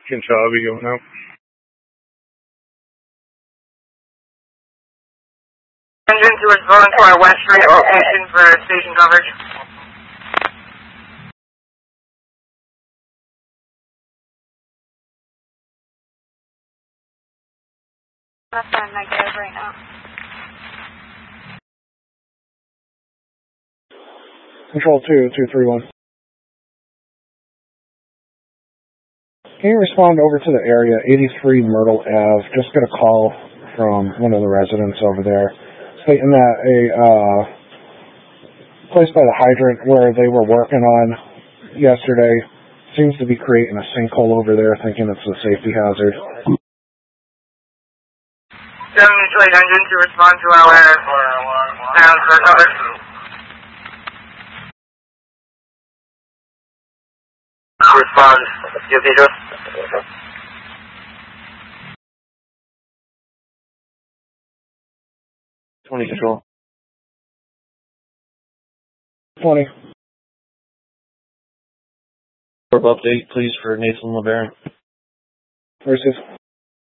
Control, we going out. Engine to respond to our West Street location for station coverage. That's on negative right now. Control 2-231. Can you respond over to the area, 83 Myrtle Ave? Just got a call from one of the residents over there stating that a place by the hydrant where they were working on yesterday seems to be creating a sinkhole over there, thinking it's a safety hazard. 7 Detroit engine to respond to our sound for coverage. Respond, Pedro. 20 Control. 20. Update, please, for Nathan LeBaron. Versus